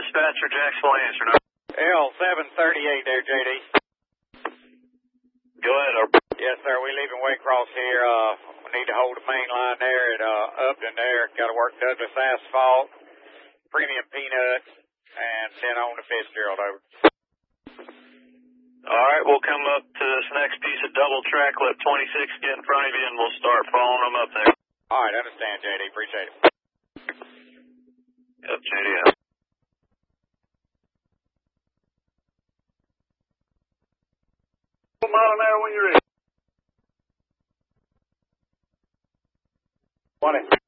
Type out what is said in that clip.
dispatcher, Jacksonville, answer. L738 there, JD. Go ahead, over. Yes, sir. We leaving Waycross here. We need to hold the main line there at Upton there. Got to work Douglas Asphalt, Premium Peanuts, and then on to Fitzgerald, over. All right, we'll come up to this next piece of double track. Let 26 get in front of you, and we'll start following them up there. All right, understand, JD. Appreciate it. Yep, JD out. Mile an hour when you're ready. 20.